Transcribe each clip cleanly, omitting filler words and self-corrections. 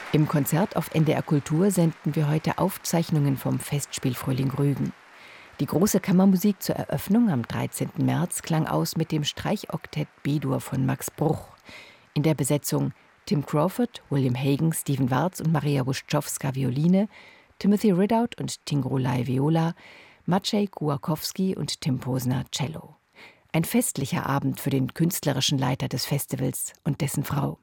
Im Konzert auf NDR Kultur senden wir heute Aufzeichnungen vom Festspiel Frühling Rügen. Die große Kammermusik zur Eröffnung am 13. März klang aus mit dem Streichoktett B-Dur von Max Bruch. In der Besetzung Tim Crawford, William Hagen, Stephen Warz und Maria Buszczowska Violine, Timothy Ridout und Tingolai Viola, Maciej Kułakowski und Tim Posner Cello. Ein festlicher Abend für den künstlerischen Leiter des Festivals und dessen Frau.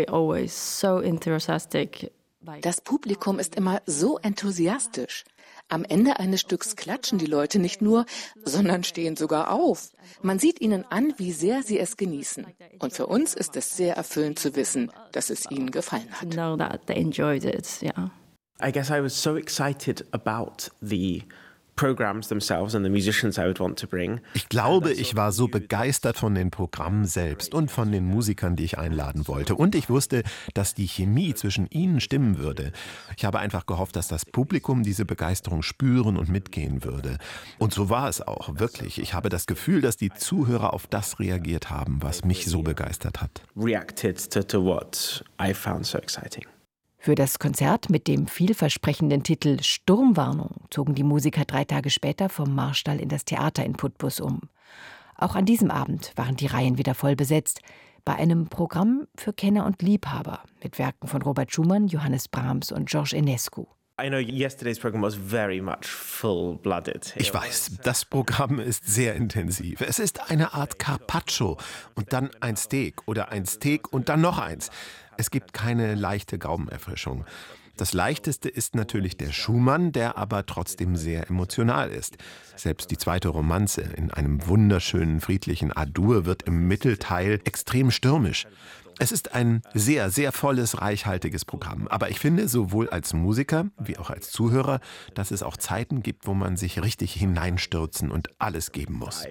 Das Publikum ist immer so enthusiastisch. Am Ende eines Stücks klatschen die Leute nicht nur, sondern stehen sogar auf. Man sieht ihnen an, wie sehr sie es genießen. Und für uns ist es sehr erfüllend zu wissen, dass es ihnen gefallen hat. I guess I was so excited about the programs themselves and the musicians I would want to bring. Ich glaube, ich war so begeistert von den Programmen selbst und von den Musikern, die ich einladen wollte. Und ich wusste, dass die Chemie zwischen ihnen stimmen würde. Ich habe einfach gehofft, dass das Publikum diese Begeisterung spüren und mitgehen würde. Und so war es auch, wirklich. Ich habe das Gefühl, dass die Zuhörer auf das reagiert haben, was mich so begeistert hat. Reacted to what I found so exciting. Für das Konzert mit dem vielversprechenden Titel Sturmwarnung zogen die Musiker 3 Tage später vom Marstall in das Theater in Putbus um. Auch an diesem Abend waren die Reihen wieder voll besetzt, bei einem Programm für Kenner und Liebhaber mit Werken von Robert Schumann, Johannes Brahms und George Enescu. I know yesterday's program was very much full-blooded. Ich weiß, das Programm ist sehr intensiv. Es ist eine Art Carpaccio und dann ein Steak oder ein Steak und dann noch eins. Es gibt keine leichte Gaumenerfrischung. Das Leichteste ist natürlich der Schumann, der aber trotzdem sehr emotional ist. Selbst die zweite Romanze in einem wunderschönen, friedlichen A-Dur wird im Mittelteil extrem stürmisch. Es ist ein sehr, sehr volles, reichhaltiges Programm. Aber ich finde, sowohl als Musiker wie auch als Zuhörer, dass es auch Zeiten gibt, wo man sich richtig hineinstürzen und alles geben muss.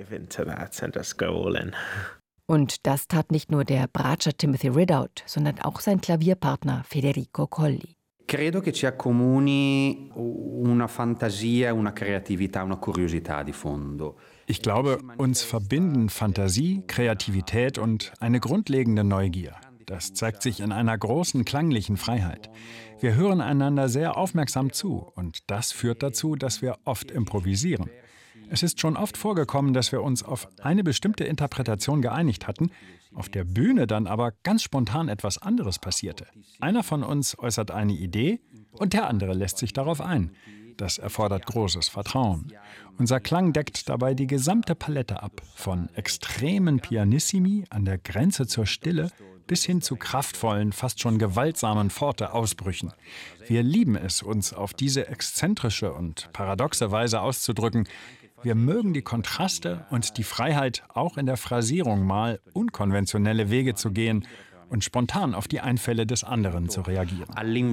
Und das tat nicht nur der Bratscher Timothy Ridout, sondern auch sein Klavierpartner Federico Colli. Credo che ci accomuni una fantasia, una creatività, una curiosità di fondo. Ich glaube, uns verbinden Fantasie, Kreativität und eine grundlegende Neugier. Das zeigt sich in einer großen klanglichen Freiheit. Wir hören einander sehr aufmerksam zu und das führt dazu, dass wir oft improvisieren. Es ist schon oft vorgekommen, dass wir uns auf eine bestimmte Interpretation geeinigt hatten, auf der Bühne dann aber ganz spontan etwas anderes passierte. Einer von uns äußert eine Idee und der andere lässt sich darauf ein. Das erfordert großes Vertrauen. Unser Klang deckt dabei die gesamte Palette ab, von extremen Pianissimi an der Grenze zur Stille bis hin zu kraftvollen, fast schon gewaltsamen Forte-Ausbrüchen. Wir lieben es, uns auf diese exzentrische und paradoxe Weise auszudrücken. Wir mögen die Kontraste und die Freiheit, auch in der Phrasierung mal unkonventionelle Wege zu gehen und spontan auf die Einfälle des anderen zu reagieren.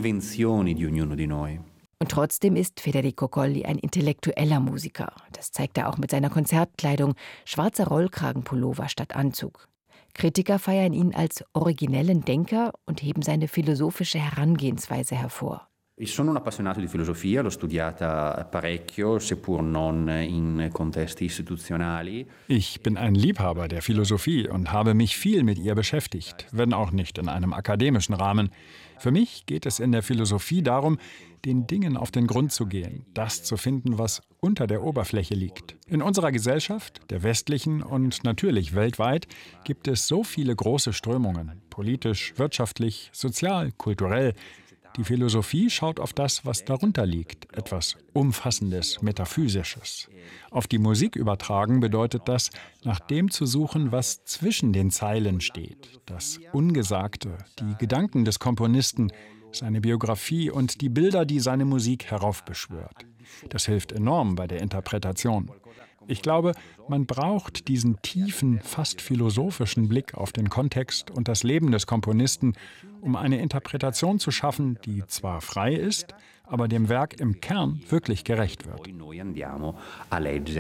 Und trotzdem ist Federico Colli ein intellektueller Musiker. Das zeigt er auch mit seiner Konzertkleidung, schwarzer Rollkragenpullover statt Anzug. Kritiker feiern ihn als originellen Denker und heben seine philosophische Herangehensweise hervor. Ich sono un appassionato di filosofia, l'ho studiata parecchio, seppur non in contesti istituzionali. Ich bin ein Liebhaber der Philosophie und habe mich viel mit ihr beschäftigt, wenn auch nicht in einem akademischen Rahmen. Für mich geht es in der Philosophie darum, den Dingen auf den Grund zu gehen, das zu finden, was unter der Oberfläche liegt. In unserer Gesellschaft, der westlichen und natürlich weltweit, gibt es so viele große Strömungen, politisch, wirtschaftlich, sozial, kulturell. Die Philosophie schaut auf das, was darunter liegt, etwas Umfassendes, Metaphysisches. Auf die Musik übertragen bedeutet das, nach dem zu suchen, was zwischen den Zeilen steht. Das Ungesagte, die Gedanken des Komponisten, seine Biografie und die Bilder, die seine Musik heraufbeschwört. Das hilft enorm bei der Interpretation. Ich glaube, man braucht diesen tiefen, fast philosophischen Blick auf den Kontext und das Leben des Komponisten, um eine Interpretation zu schaffen, die zwar frei ist, aber dem Werk im Kern wirklich gerecht wird.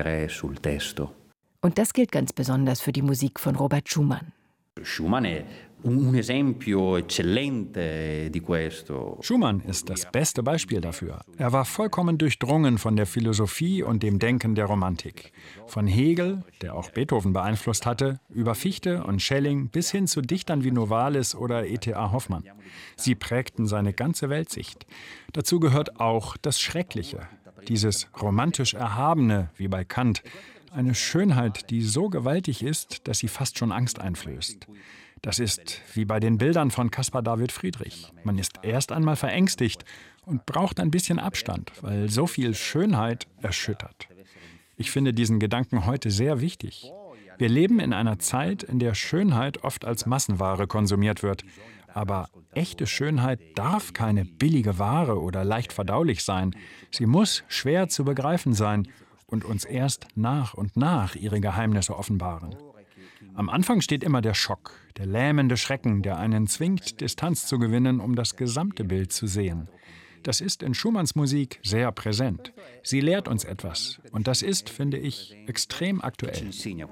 Und das gilt ganz besonders für die Musik von Robert Schumann. Schumann è Un esempio eccellente di questo. Schumann ist das beste Beispiel dafür. Er war vollkommen durchdrungen von der Philosophie und dem Denken der Romantik. Von Hegel, der auch Beethoven beeinflusst hatte, über Fichte und Schelling bis hin zu Dichtern wie Novalis oder E.T.A. Hoffmann. Sie prägten seine ganze Weltsicht. Dazu gehört auch das Schreckliche, dieses romantisch Erhabene, wie bei Kant. Eine Schönheit, die so gewaltig ist, dass sie fast schon Angst einflößt. Das ist wie bei den Bildern von Caspar David Friedrich. Man ist erst einmal verängstigt und braucht ein bisschen Abstand, weil so viel Schönheit erschüttert. Ich finde diesen Gedanken heute sehr wichtig. Wir leben in einer Zeit, in der Schönheit oft als Massenware konsumiert wird. Aber echte Schönheit darf keine billige Ware oder leicht verdaulich sein. Sie muss schwer zu begreifen sein und uns erst nach und nach ihre Geheimnisse offenbaren. Am Anfang steht immer der Schock, der lähmende Schrecken, der einen zwingt, Distanz zu gewinnen, um das gesamte Bild zu sehen. Das ist in Schumanns Musik sehr präsent. Sie lehrt uns etwas. Und das ist, finde ich, extrem aktuell.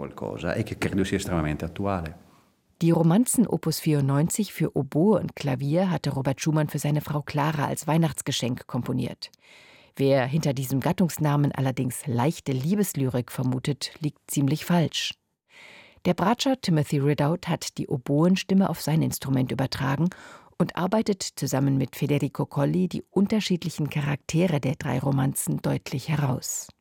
Die Romanzen Opus 94 für Oboe und Klavier hatte Robert Schumann für seine Frau Clara als Weihnachtsgeschenk komponiert. Wer hinter diesem Gattungsnamen allerdings leichte Liebeslyrik vermutet, liegt ziemlich falsch. Der Bratscher Timothy Ridout hat die Oboenstimme auf sein Instrument übertragen und arbeitet zusammen mit Federico Colli die unterschiedlichen Charaktere der 3 Romanzen deutlich heraus.